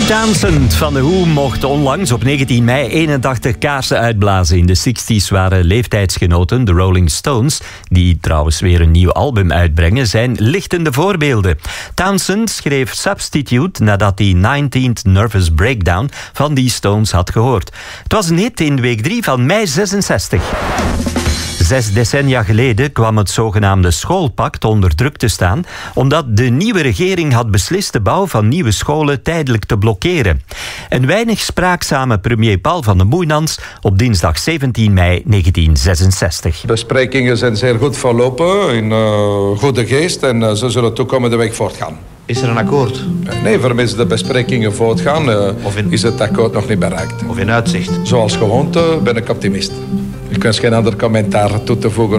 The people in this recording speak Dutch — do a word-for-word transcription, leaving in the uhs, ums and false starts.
Townsend van de Who mocht onlangs op negentien mei eenentachtig kaarsen uitblazen. In de zestig's waren leeftijdsgenoten, de Rolling Stones, die trouwens weer een nieuw album uitbrengen, zijn lichtende voorbeelden. Townsend schreef Substitute nadat hij nineteenth Nervous Breakdown van die Stones had gehoord. Het was een hit in week drie van mei zesenzestig. Zes decennia geleden kwam het zogenaamde schoolpact onder druk te staan, omdat de nieuwe regering had beslist de bouw van nieuwe scholen tijdelijk te blokkeren. Een weinig spraakzame premier Paul van den Moeynans op dinsdag zeventien mei negentien zesenzestig. De besprekingen zijn zeer goed verlopen, in uh, goede geest, en uh, ze zullen toekomende week voortgaan. Is er een akkoord? Nee, vermits de besprekingen voortgaan, uh, of in... is het akkoord nog niet bereikt. Of in uitzicht? Zoals gewoonte ben ik optimist. Ik wens geen ander commentaar toe te voegen.